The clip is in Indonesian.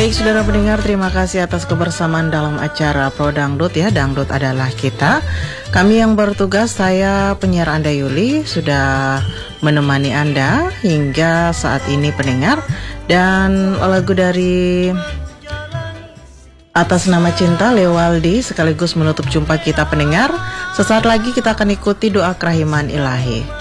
Baik, saudara pendengar, terima kasih atas kebersamaan dalam acara Pro Dangdut ya. Dangdut adalah kita. Kami yang bertugas, saya penyiar Anda Yuli, sudah menemani Anda hingga saat ini pendengar. Dan lagu dari Atas Nama Cinta Lewaldi sekaligus menutup jumpa kita pendengar. Sesaat lagi kita akan ikuti doa kerahiman ilahi.